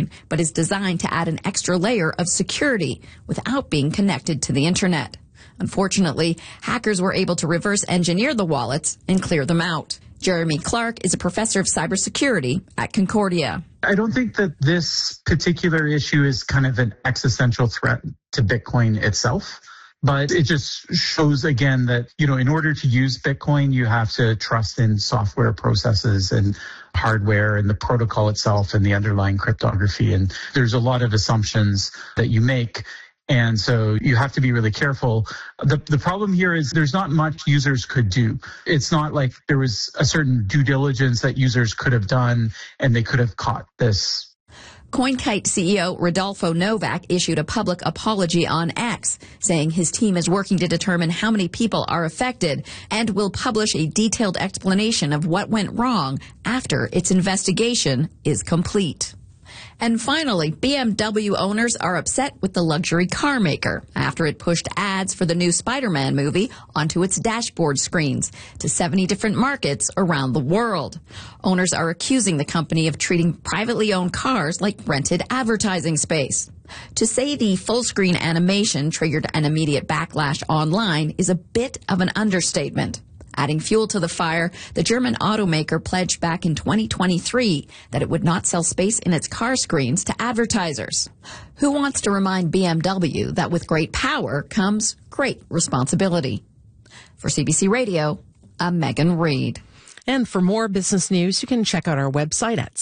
Bitcoin, but is designed to add an extra layer of security without being connected to the internet. Unfortunately, hackers were able to reverse engineer the wallets and clear them out. Jeremy Clark is a professor of cybersecurity at Concordia. I don't think that this particular issue is kind of an existential threat to Bitcoin itself, but it just shows again that, in order to use Bitcoin, you have to trust in software processes and hardware and the protocol itself and the underlying cryptography. And there's a lot of assumptions that you make. And so you have to be really careful. The problem here is there's not much users could do. It's not like there was a certain due diligence that users could have done and they could have caught this. CoinKite CEO Rodolfo Novak issued a public apology on X, saying his team is working to determine how many people are affected and will publish a detailed explanation of what went wrong after its investigation is complete. And finally, BMW owners are upset with the luxury car maker after it pushed ads for the new Spider-Man movie onto its dashboard screens to 70 different markets around the world. Owners are accusing the company of treating privately owned cars like rented advertising space. To say the full-screen animation triggered an immediate backlash online is a bit of an understatement. Adding fuel to the fire, the German automaker pledged back in 2023 that it would not sell space in its car screens to advertisers. Who wants to remind BMW that with great power comes great responsibility? For CBC Radio, I'm Megan Reid. And for more business news, you can check out our website at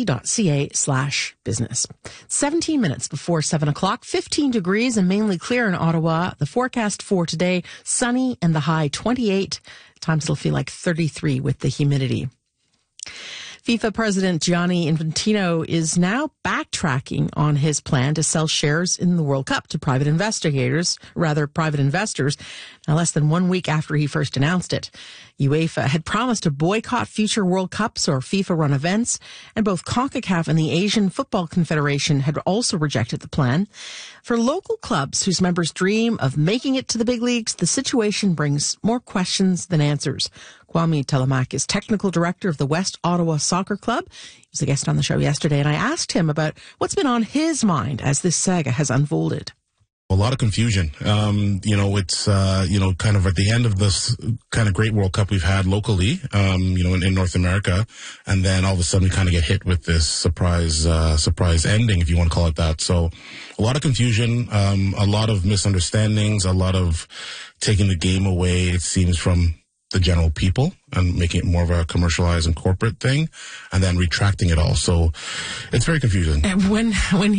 cbc.ca/business. 17 minutes before 7 o'clock, 15 degrees and mainly clear in Ottawa. The forecast for today, sunny and the high 28. Times it'll feel like 33 with the humidity. FIFA President Gianni Infantino is now backtracking on his plan to sell shares in the World Cup to private investors, now less than 1 week after he first announced it. UEFA had promised to boycott future World Cups or FIFA-run events, and both CONCACAF and the Asian Football Confederation had also rejected the plan. For local clubs whose members dream of making it to the big leagues, the situation brings more questions than answers. Kwame Telemak is technical director of the West Ottawa Soccer Club. He was a guest on the show yesterday, and I asked him about what's been on his mind as this saga has unfolded. A lot of confusion. It's kind of at the end of this kind of great World Cup we've had locally, in North America. And then all of a sudden we kind of get hit with this surprise ending, if you want to call it that. So a lot of confusion, a lot of misunderstandings, a lot of taking the game away, it seems, from the general people and making it more of a commercialized and corporate thing, and then retracting it all. So it's very confusing. And when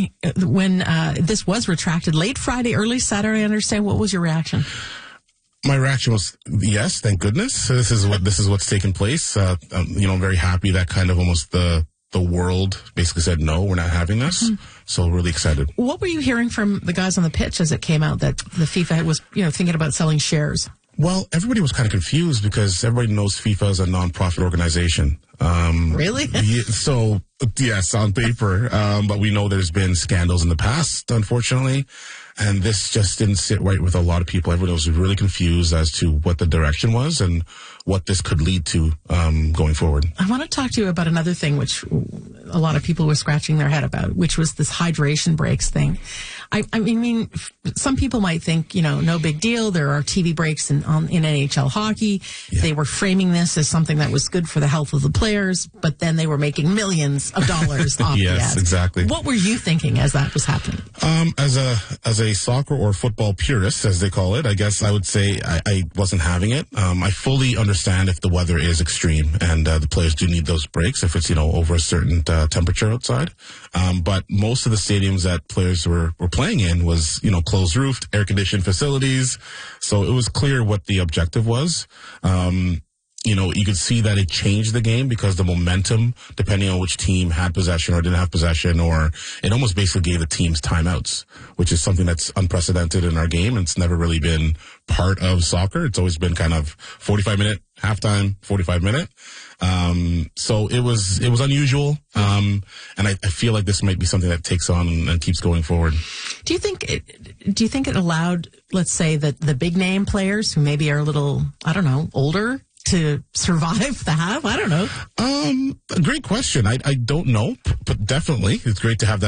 this was retracted late Friday, early Saturday, I understand, what was your reaction? My reaction was, yes, thank goodness. This is what's taken place. I'm very happy that kind of almost the world basically said, no, we're not having this. Mm-hmm. So really excited. What were you hearing from the guys on the pitch as it came out that the FIFA was, thinking about selling shares? Well, everybody was kind of confused because everybody knows FIFA is a non-profit organization. Really? So, yes, on paper. But we know there's been scandals in the past, unfortunately. And this just didn't sit right with a lot of people. Everyone was really confused as to what the direction was and what this could lead to going forward. I want to talk to you about another thing which a lot of people were scratching their head about, which was this hydration breaks thing. I mean, some people might think, no big deal. There are TV breaks in NHL hockey. Yeah. They were framing this as something that was good for the health of the players, but then they were making millions of dollars off the ads. Yes, exactly. What were you thinking as that was happening? As a soccer or football purist, as they call it, I guess I would say I wasn't having it. I fully understand if the weather is extreme and the players do need those breaks if it's, over a certain temperature outside. But most of the stadiums that players were playing in was, closed roofed, air conditioned facilities. So it was clear what the objective was. You could see that it changed the game because the momentum, depending on which team had possession or didn't have possession, or it almost basically gave the teams timeouts, which is something that's unprecedented in our game. And it's never really been part of soccer. It's always been kind of 45-minute halftime, 45-minute. So it was unusual. And I feel like this might be something that takes on and keeps going forward. Do you think it allowed, let's say, that the big name players who maybe are a little, older to survive the half? I don't know. Great question. I don't know, but definitely it's great to have that